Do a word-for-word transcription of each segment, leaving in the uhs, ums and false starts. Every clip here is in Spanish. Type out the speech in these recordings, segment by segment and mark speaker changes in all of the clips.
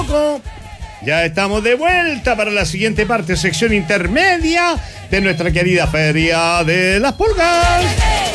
Speaker 1: poco. Ya estamos de vuelta para la siguiente parte, sección intermedia de nuestra querida Feria de las Pulgas.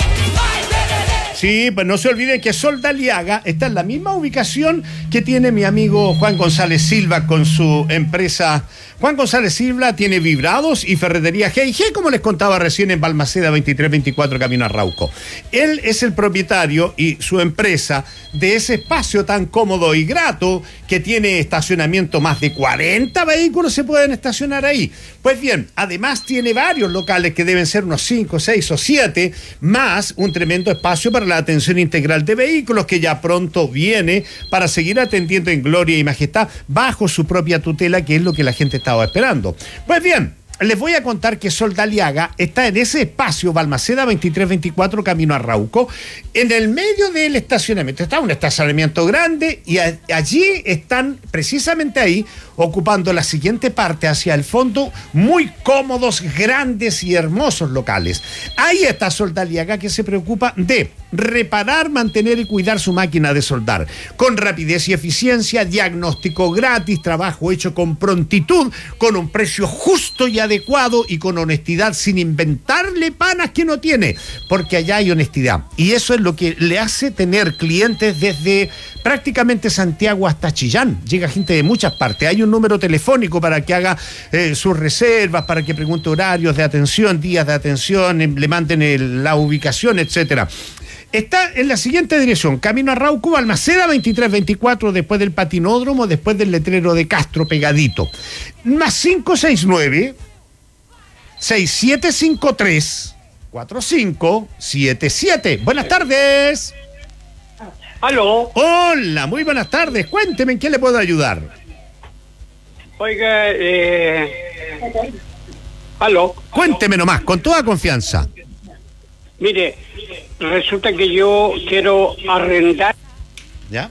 Speaker 1: Sí, pues no se olviden que Soldaliaga está en la misma ubicación que tiene mi amigo Juan González Silva con su empresa. Juan González Silva tiene vibrados y ferretería G y G, como les contaba recién, en Balmaceda veintitrés veinticuatro, camino a Rauco. Él es el propietario y su empresa de ese espacio tan cómodo y grato que tiene estacionamiento. Más de cuarenta vehículos se pueden estacionar ahí. Pues bien, además tiene varios locales que deben ser unos cinco, seis o siete, más un tremendo espacio para la atención integral de vehículos que ya pronto viene para seguir atendiendo en gloria y majestad bajo su propia tutela, que es lo que la gente estaba esperando. Pues bien, les voy a contar que Soldaliaga está en ese espacio, Balmaceda veintitrés veinticuatro, camino a Rauco, en el medio del estacionamiento. Está un estacionamiento grande y a, allí están, precisamente ahí, ocupando la siguiente parte hacia el fondo, muy cómodos, grandes y hermosos locales. Ahí está Soldaliaga, que se preocupa de reparar, mantener y cuidar su máquina de soldar con rapidez y eficiencia, diagnóstico gratis, trabajo hecho con prontitud, con un precio justo y adecuado y con honestidad, sin inventarle panas que no tiene, porque allá hay honestidad y eso es lo que le hace tener clientes desde prácticamente Santiago hasta Chillán. Llega gente de muchas partes. Hay un número telefónico para que haga eh, sus reservas, para que pregunte horarios de atención, días de atención, eh, le manden el, la ubicación, etcétera. Está en la siguiente dirección: camino a Rauco, Balmaceda veintitrés veinticuatro, después del patinódromo, después del letrero de Castro, pegadito. Más cinco seis nueve, seis siete cinco tres, cuatro cinco siete siete. Buenas tardes.
Speaker 2: Aló.
Speaker 1: Hola, muy buenas tardes. Cuénteme, ¿en qué le puedo ayudar?
Speaker 2: Oiga, eh... aló.
Speaker 1: Cuénteme nomás, con toda confianza.
Speaker 2: Mire, resulta que yo quiero arrendar
Speaker 1: ¿Ya?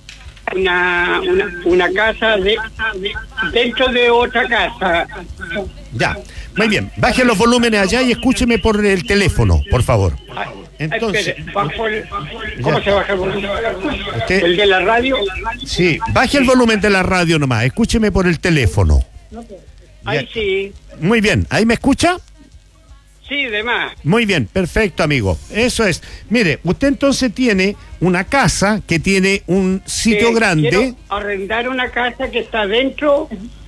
Speaker 2: una, una, una casa de, dentro de otra casa.
Speaker 1: Ya, muy bien. Baje los volúmenes allá y escúcheme por el teléfono, por favor. Entonces,
Speaker 2: Espere, bajo el, ¿cómo
Speaker 1: ya.
Speaker 2: se baja el volumen?
Speaker 1: Usted-
Speaker 2: ¿El de la radio?
Speaker 1: Sí, baje el volumen de la radio nomás, escúcheme por el teléfono.
Speaker 2: Ahí
Speaker 1: Ya.
Speaker 2: sí.
Speaker 1: Muy bien, ¿ahí me escucha?
Speaker 2: Sí, de más.
Speaker 1: Muy bien, perfecto, amigo. Eso es. Mire, usted entonces tiene una casa que tiene un sitio
Speaker 2: Que
Speaker 1: grande.
Speaker 2: Quiero arrendar una casa que está dentro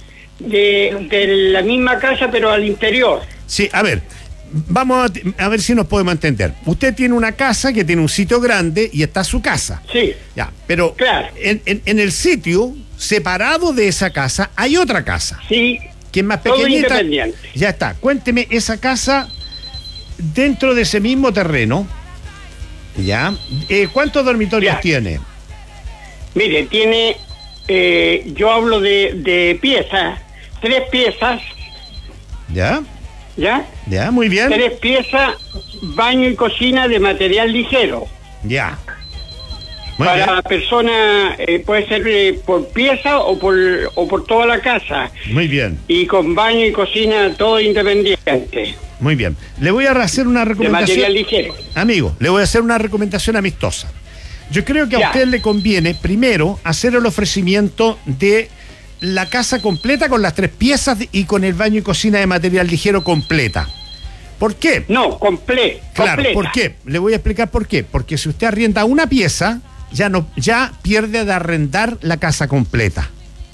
Speaker 2: de, de la misma casa, pero al interior.
Speaker 1: Sí, a ver, vamos a, a ver si nos podemos entender. Usted tiene una casa que tiene un sitio grande y está su casa.
Speaker 2: Sí.
Speaker 1: Ya, pero
Speaker 2: Claro.
Speaker 1: en, en, en el sitio, separado de esa casa, hay otra casa,
Speaker 2: Sí.
Speaker 1: que es más
Speaker 2: Todo
Speaker 1: pequeñita.
Speaker 2: independiente.
Speaker 1: Ya está. Cuénteme esa casa dentro de ese mismo terreno. Ya. Eh, ¿Cuántos dormitorios
Speaker 2: Ya.
Speaker 1: tiene?
Speaker 2: Mire, tiene, eh, yo hablo de, de piezas, tres piezas,
Speaker 1: Ya.
Speaker 2: ¿ya?
Speaker 1: Ya, muy bien.
Speaker 2: Tres piezas, baño y cocina de material ligero.
Speaker 1: Ya. Muy
Speaker 2: Para
Speaker 1: bien.
Speaker 2: la persona, eh, puede ser eh, por pieza o por, o por toda la casa.
Speaker 1: Muy bien.
Speaker 2: Y con baño y cocina todo independiente,
Speaker 1: Muy bien. Le voy a hacer una
Speaker 2: de
Speaker 1: recomendación.
Speaker 2: material ligero.
Speaker 1: Amigo, le voy a hacer una recomendación amistosa. Yo creo que a
Speaker 2: Ya.
Speaker 1: usted le conviene primero hacer el ofrecimiento de la casa completa con las tres piezas y con el baño y cocina de material ligero completa. ¿Por qué?
Speaker 2: No, comple,
Speaker 1: Claro,
Speaker 2: completa.
Speaker 1: ¿por qué? Le voy a explicar por qué. Porque si usted arrienda una pieza, ya no, ya pierde de arrendar la casa completa.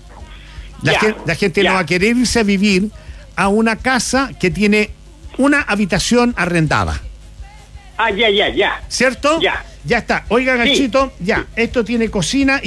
Speaker 1: La,
Speaker 2: Ya,
Speaker 1: gen- la gente
Speaker 2: ya.
Speaker 1: no va a querer irse a vivir a una casa que tiene una habitación arrendada.
Speaker 2: Ah, ya, ya, ya.
Speaker 1: ¿Cierto?
Speaker 2: Ya.
Speaker 1: Ya está. Oiga,
Speaker 2: Sí.
Speaker 1: Ganchito, ya, esto tiene cocina